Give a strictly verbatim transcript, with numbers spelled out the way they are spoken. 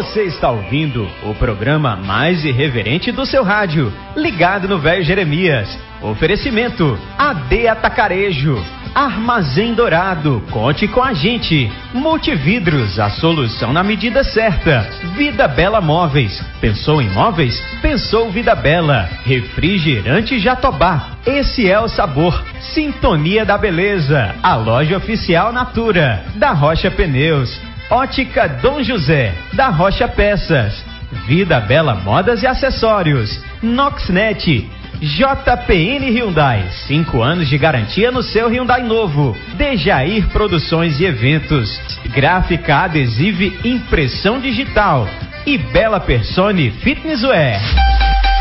Você está ouvindo o programa mais irreverente do seu rádio, ligado no Velho Jeremias. Oferecimento A D Atacarejo, Armazém Dourado, conte com a gente. Multividros, a solução na medida certa. Vida Bela Móveis, pensou em móveis? Pensou Vida Bela. Refrigerante Jatobá, esse é o sabor. Sintonia da Beleza, a loja oficial Natura, da Rocha Pneus. Ótica Dom José, da Rocha Peças. Vida Bela Modas e Acessórios. Noxnet. J P N Hyundai, cinco anos de garantia no seu Hyundai novo. Dejair Produções e Eventos. Gráfica Adesiva e Impressão Digital. E Bela Persone Fitnesswear.